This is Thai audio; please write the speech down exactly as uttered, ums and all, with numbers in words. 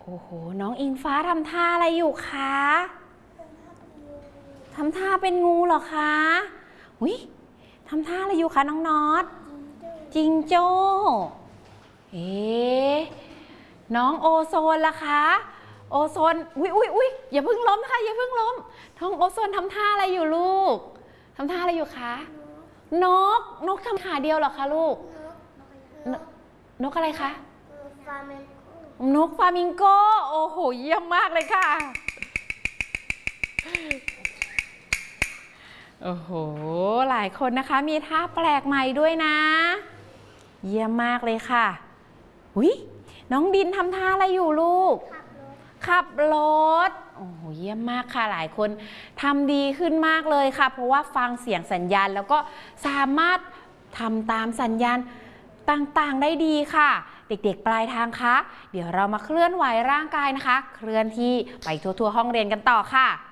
โอ้โหน้องอิงฟ้าทำท่าอะไรอยู่คะทำท่าเป็นงูเหรอคะวิทำท่าอะไรอยู่คะน้องน็อตจิงโจ้เอ๊ะน้องโอโซนล่ะคะโอโซนอุ้ยอุ้ยอุ้ยอย่าเพิ่งล้มนะคะอย่าเพิ่งล้มน้องโอโซนทำท่าอะไรอยู่ลูกทำท่าอะไรอยู่คะนกนกทำขาเดียวเหรอคะลูกนกอะไรคะนกฟลามิงโกโอ้โหเยี่ยมมากเลยค่ะโอ้โหหลายคนนะคะมีท่าแปลกใหม่ด้วยนะเยี่ยมมากเลยค่ะอุ๊ยน้องดินทำท่าอะไรอยู่ลูกขับรถโอ้โหเยี่ยมมากค่ะหลายคนทำดีขึ้นมากเลยค่ะเพราะว่าฟังเสียงสัญญาณแล้วก็สามารถทำตามสัญญาณต่างๆได้ดีค่ะเด็กๆปลายทางคะเดี๋ยวเรามาเคลื่อนไหวร่างกายนะคะเคลื่อนที่ไปทั่วๆห้องเรียนกันต่อค่ะ